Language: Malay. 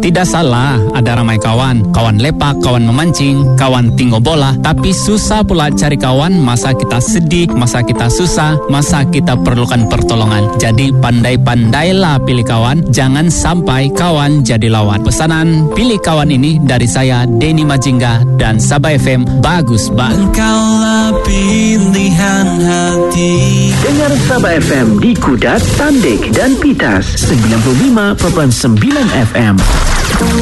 Tidak salah ada ramai kawan. Kawan lepak, kawan memancing, kawan tinggal bola. Tapi susah pula cari kawan masa kita sedih, masa kita susah, masa kita perlukan pertolongan. Jadi pandai-pandailah pilih kawan. Jangan sampai kawan jadi lawan. Pesanan pilih kawan ini dari saya, Denny Majingga dan Sabah FM. Bagus banget. Engkaulah pilihan hati. Dengar Sabah FM di Kudat, Tandik dan Pitas 95.9 FM.